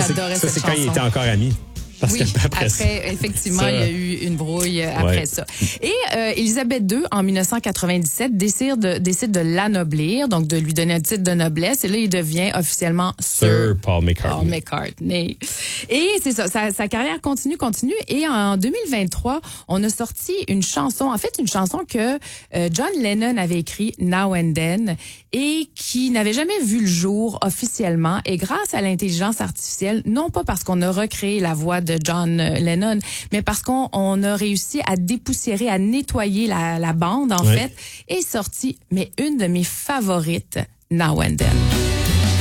J'adorais cette chanson. Ça, c'est quand ils étaient encore amis. Parce oui, après effectivement, ça, il y a eu une brouille après ça. Et Élisabeth II, en 1997, décide de l'anoblir, donc de lui donner un titre de noblesse. Et là, il devient officiellement Sir Paul McCartney. Paul McCartney. Et c'est ça, sa carrière continue. Et en 2023, on a sorti une chanson que John Lennon avait écrit, Now and Then, et qui n'avait jamais vu le jour officiellement. Et grâce à l'intelligence artificielle, non pas parce qu'on a recréé la voix de John Lennon, mais parce qu'on a réussi à dépoussiérer, à nettoyer la bande, en fait, et sorti, mais une de mes favorites, Now and Then.